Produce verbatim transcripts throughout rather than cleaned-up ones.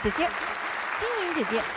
姐姐，金莹姐姐。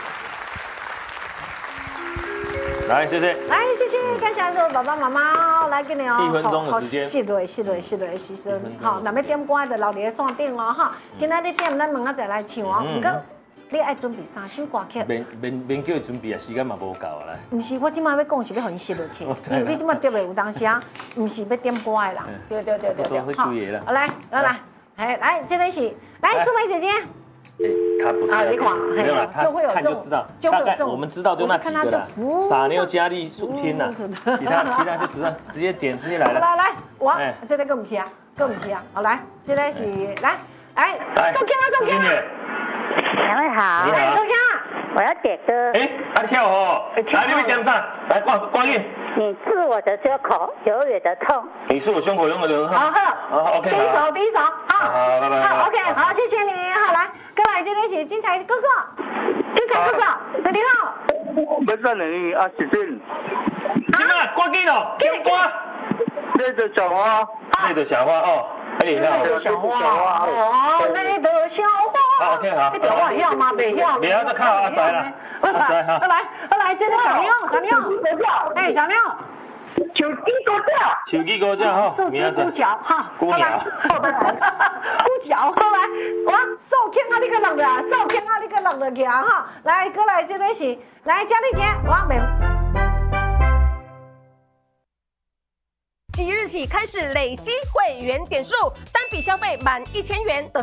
来，谢谢。 来，谢谢，感谢所有爸爸妈妈来给你哦。 一分钟的时间。 是的，是的，是的，是的。好，那要点歌就留伫咧线顶哦哈。今仔日点，咱问下再来唱哦。不过你爱准备三首歌曲。 免免免叫伊准备啊，时间嘛无够啊来。 唔是，我即摆要讲是要互伊摄落去，因为你即摆对袂有当时啊，唔是要点歌的啦。对对对对对。好，来来来，哎来，这个是来苏梅姐姐。 他不是啊，你看， 没有啦，他看就知道，大概我们知道就那几个啦，傻妞、佳丽、素清啦，其他其他就知道，直接点直接来了。 来来，我这个更唔是啊，更唔是啊，好来，这个是来来，宋庆啊宋庆啊， 两位好， 你好， 宋庆啊， 我要点歌。 哎，啊跳哦，来你们点啥？来光光印。 你是我的胸口，永远的痛。 你是我胸口永远的痛。 好， 好 OK。 第一首，第一首，好， 好，拜拜。 好 OK， 好，谢谢你，好来，过来这个是精彩哥哥，精彩哥哥，你好。 要等你啊，时阵。 今啊，赶紧哦，点歌。 那个小花， 那朵小花哦，哎，你好。 小花哦，那朵小花。 好 OK 好。 那条我晓吗？袂晓。 袂晓就靠阿仔啦。阿仔哈。 来，来，这个傻妞，傻妞，哎，傻妞。 手机高价， 手机高价哈， 手机孤桥哈， 孤鸟， 孤桥好来，我手轻啊，你个落来，手轻啊，你个落落去啊哈，来，过来这个是来嘉丽姐，我免。 即日起开始累积会员点数，单笔消费满一千元。